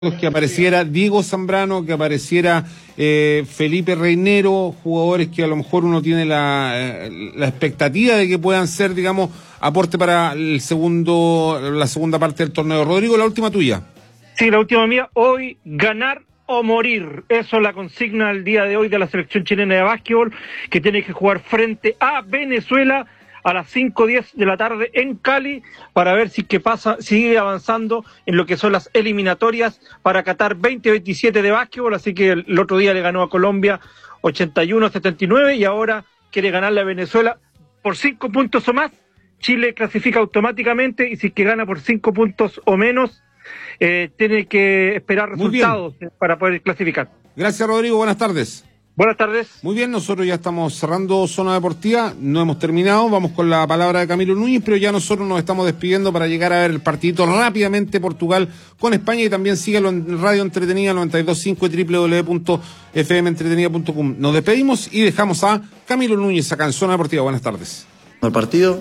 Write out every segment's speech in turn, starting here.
que apareciera Diego Zambrano, que apareciera Felipe Reinero, jugadores que a lo mejor uno tiene la expectativa de que puedan ser, digamos, aporte para la segunda parte del torneo. Rodrigo, la última tuya. Sí, la última mía. Hoy, ganar o morir. Eso es la consigna del día de hoy de la selección chilena de básquetbol, que tiene que jugar frente a Venezuela a las 5:10 de la tarde en Cali, para ver si sigue avanzando en lo que son las eliminatorias para Qatar 2027 de básquetbol. Así que el otro día le ganó a Colombia 81-79 y ahora quiere ganarle a Venezuela por 5 puntos o más. Chile clasifica automáticamente, y si es que gana por 5 puntos o menos, tiene que esperar resultados para poder clasificar. Gracias, Rodrigo, buenas tardes. Buenas tardes. Muy bien, nosotros ya estamos cerrando Zona Deportiva, no hemos terminado, vamos con la palabra de Camilo Núñez, pero ya nosotros nos estamos despidiendo para llegar a ver el partidito rápidamente, Portugal con España, y también síguelo en Radio Entretenida 92.5 y www.fmentretenida.com. Nos despedimos y dejamos a Camilo Núñez acá en Zona Deportiva. Buenas tardes. El partido,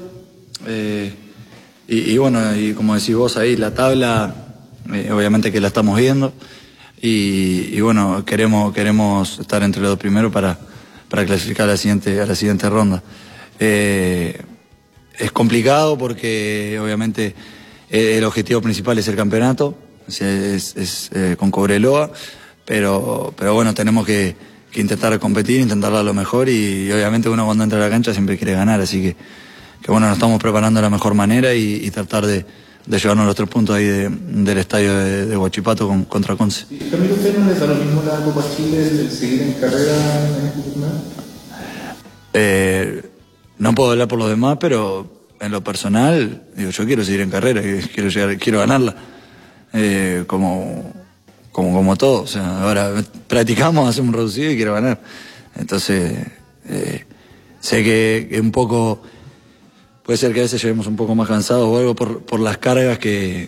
y bueno, y como decís vos ahí, la tabla, obviamente que la estamos viendo. Y bueno, queremos estar entre los dos primeros para clasificar a la siguiente ronda. Es complicado porque obviamente el objetivo principal es el campeonato, es con Cobreloa, pero bueno, tenemos que intentar competir, intentar dar lo mejor, y obviamente uno cuando entra a la cancha siempre quiere ganar, así que bueno, nos estamos preparando de la mejor manera y tratar de llevarnos los 3 puntos ahí del estadio de Huachipato contra Conce. ¿Camilo, usted no le da lo mismo la Copa Chile, el seguir en carrera en este torneo? No puedo hablar por los demás, pero en lo personal, digo, yo quiero seguir en carrera, quiero ganarla, como todo. O sea, ahora practicamos, hacemos un reducido y quiero ganar. Entonces, sé que un poco puede ser que a veces lleguemos un poco más cansados o algo por las cargas que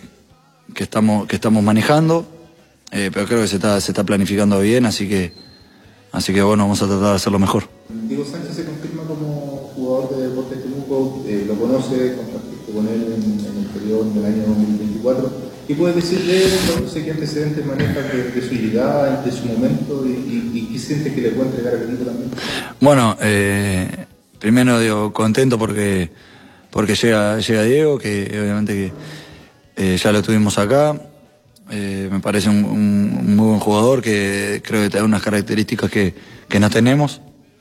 estamos manejando, pero creo que se está planificando bien, así que bueno, vamos a tratar de hacerlo mejor. Diego Sánchez se confirma como jugador de Deportes Temuco, lo conoce, compartiste con él en el periodo del año 2024. ¿Qué puedes decir de él? No sé qué antecedentes maneja de su llegada, de su momento, y qué siente que le puede entregar al equipo también. Bueno, primero digo, contento porque llega Diego, que obviamente que ya lo tuvimos acá. Me parece un muy buen jugador, que creo que tiene unas características que no tenemos,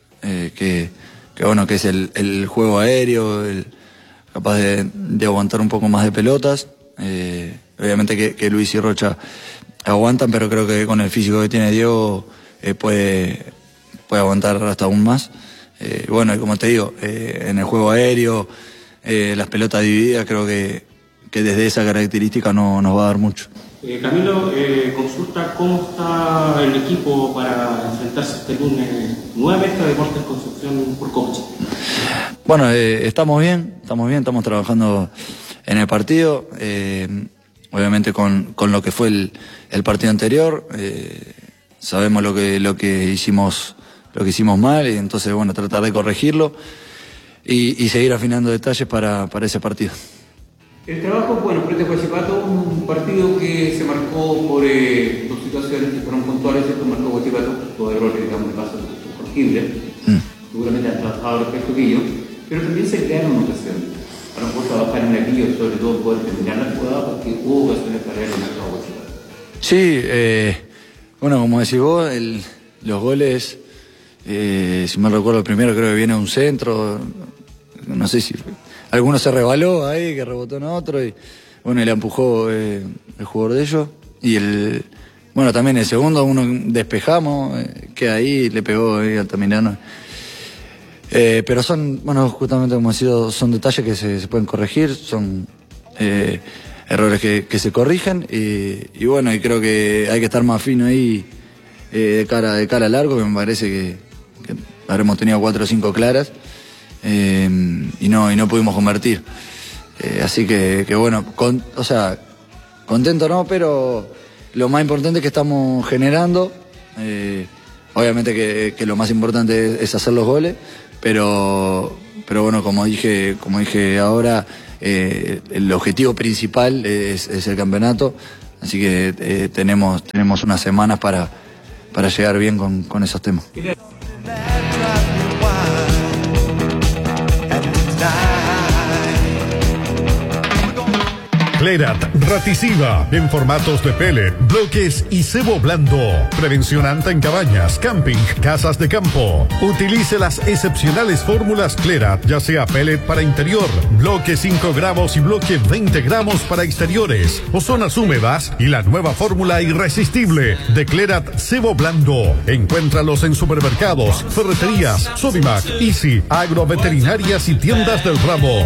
que bueno, que es el juego aéreo, capaz de aguantar un poco más de pelotas. Obviamente que Luis y Rocha aguantan, pero creo que con el físico que tiene Diego puede aguantar hasta aún más. Bueno, y como te digo, en el juego aéreo, las pelotas divididas, creo que desde esa característica nos va a dar mucho. Camilo, consulta cómo está el equipo para enfrentarse este lunes nuevamente a Deportes Concepción por Copa Chile. Bueno, estamos bien, estamos trabajando en el partido, obviamente con lo que fue el partido anterior, sabemos lo que hicimos mal, y entonces bueno, tratar de corregirlo y seguir afinando detalles para ese partido. El trabajo, bueno, frente a Huachipato, un partido que se marcó por 2 situaciones que fueron puntuales. Esto marcó Huachipato, todo error, digamos, de paso corregible. Seguramente han trabajado al respecto que ellos, pero también se crearon ocasiones. A lo mejor trabajar en aquello, sobre todo poder terminar la jugada, porque hubo ocasiones para ir al mercado Huachipato. Sí, bueno, como decís vos, los goles, si mal recuerdo, el primero creo que viene un centro, no sé si alguno se rebaló ahí, que rebotó en otro, y bueno, y le empujó el jugador de ellos. Y bueno, también el segundo, uno despejamos, queda ahí, le pegó ahí al Altamirano. Pero son, bueno, justamente como he sido, son detalles que se pueden corregir, son errores que se corrigen, y bueno, y creo que hay que estar más fino ahí de cara a largo, que me parece que habremos tenido 4 o 5 claras. Y no pudimos convertir, así que bueno, o sea, contento no, pero lo más importante es que estamos generando, obviamente que lo más importante es hacer los goles, pero bueno, como dije ahora, el objetivo principal es el campeonato, Así que tenemos unas semanas para llegar bien con esos temas. Clerat, Raticiva, en formatos de pellet, bloques y cebo blando. Prevención anta en cabañas, camping, casas de campo. Utilice las excepcionales fórmulas Clerat, ya sea pellet para interior, bloque 5 gramos y bloque 20 gramos para exteriores o zonas húmedas, y la nueva fórmula irresistible de Clerat cebo blando. Encuéntralos en supermercados, ferreterías, Sodimac, Easy, agroveterinarias y tiendas del ramo.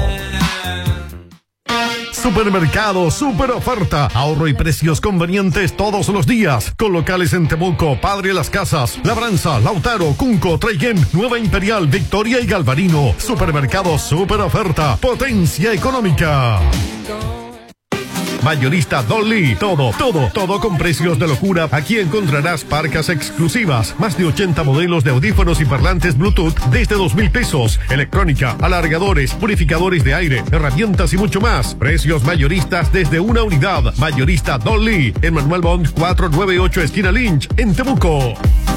Supermercado Super Oferta, ahorro y precios convenientes todos los días, con locales en Temuco, Padre Las Casas, Labranza, Lautaro, Cunco, Traiguén, Nueva Imperial, Victoria y Galvarino. Supermercado Super Oferta, potencia económica. Mayorista Dolly, todo con precios de locura. Aquí encontrarás parcas exclusivas, más de 80 modelos de audífonos y parlantes Bluetooth desde 2,000 pesos, electrónica, alargadores, purificadores de aire, herramientas y mucho más. Precios mayoristas desde una unidad. Mayorista Dolly, en Manuel Bond 498 esquina Lynch, en Temuco.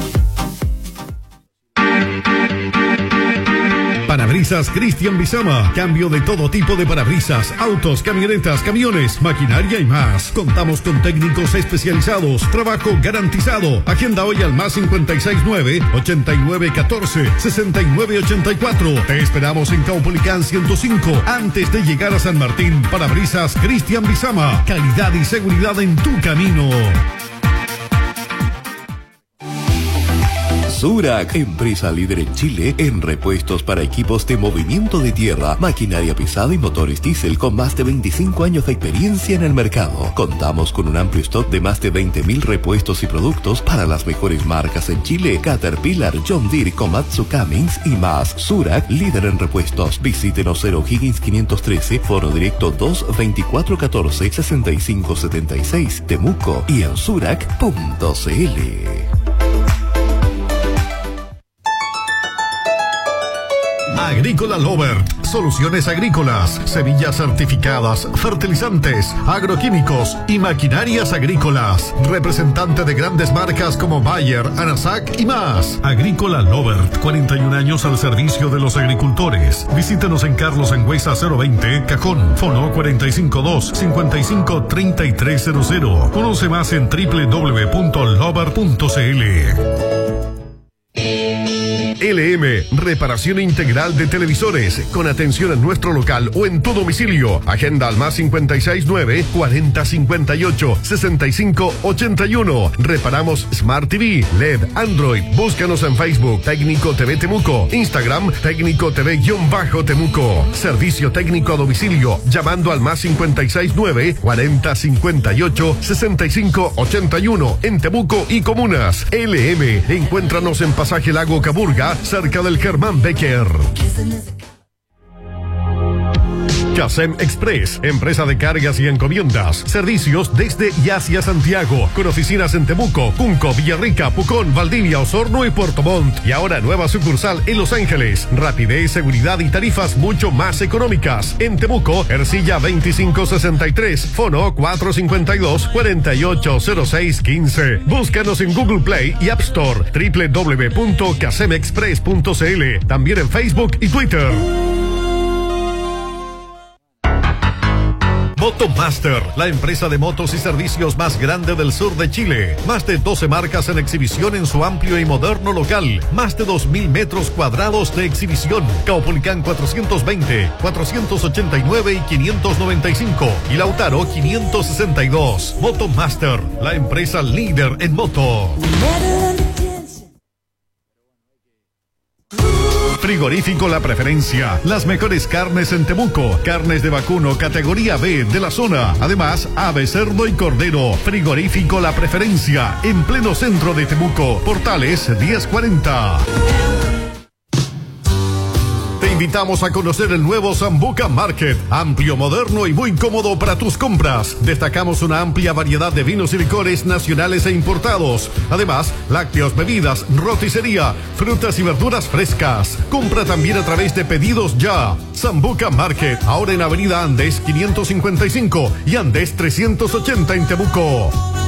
Parabrisas Cristian Bizama. Cambio de todo tipo de parabrisas, autos, camionetas, camiones, maquinaria y más. Contamos con técnicos especializados. Trabajo garantizado. Agenda hoy al más 569-8914-6984. Te esperamos en Caupolicán 105, antes de llegar a San Martín. Parabrisas Cristian Bizama. Calidad y seguridad en tu camino. Surac, empresa líder en Chile en repuestos para equipos de movimiento de tierra, maquinaria pesada y motores diésel con más de 25 años de experiencia en el mercado. Contamos con un amplio stock de más de 20.000 repuestos y productos para las mejores marcas en Chile: Caterpillar, John Deere, Komatsu, Cummins y más. Surac, líder en repuestos. Visítenos 0 Higgins 513, foro directo 2-2414-6576, Temuco, y en surac.cl. Agrícola Lovert, soluciones agrícolas, semillas certificadas, fertilizantes, agroquímicos y maquinarias agrícolas. Representante de grandes marcas como Bayer, Anasac y más. Agrícola Lovert, 41 años al servicio de los agricultores. Visítenos en Carlos Angüesa 020, Cajón, Fono 452-553300. Conoce más en www.lovert.cl. LM, reparación integral de televisores, con atención en nuestro local o en tu domicilio. Agenda al más 569-4058-6581. Reparamos Smart TV, LED, Android. Búscanos en Facebook, Técnico TV Temuco, Instagram, Técnico TV-Temuco. Servicio técnico a domicilio, llamando al más 569-4058-6581 en Temuco y comunas. LM, encuéntranos en Pasaje Lago Caburga, cerca del Germán Becker. Casem Express, empresa de cargas y encomiendas, servicios desde y hacia Santiago, con oficinas en Temuco, Cunco, Villarrica, Pucón, Valdivia, Osorno y Puerto Montt, y ahora nueva sucursal en Los Ángeles. Rapidez, seguridad y tarifas mucho más económicas. En Temuco, Ercilla 2563, Fono 452-480615. Búscanos en Google Play y App Store, www.casemexpress.cl, también en Facebook y Twitter. Motomaster, la empresa de motos y servicios más grande del sur de Chile. Más de 12 marcas en exhibición en su amplio y moderno local. Más de 2,000 metros cuadrados de exhibición. Caupolicán 420, 489 y 595. Y Lautaro 562. Motomaster, la empresa líder en moto. Frigorífico La Preferencia, las mejores carnes en Temuco, carnes de vacuno categoría B de la zona, además ave, cerdo y cordero. Frigorífico La Preferencia, en pleno centro de Temuco, Portales 1040. Te invitamos a conocer el nuevo Sambuca Market, amplio, moderno y muy cómodo para tus compras. Destacamos una amplia variedad de vinos y licores nacionales e importados. Además, lácteos, bebidas, roticería, frutas y verduras frescas. Compra también a través de Pedidos Ya. Sambuca Market, ahora en Avenida Andes 555 y Andes 380 en Temuco.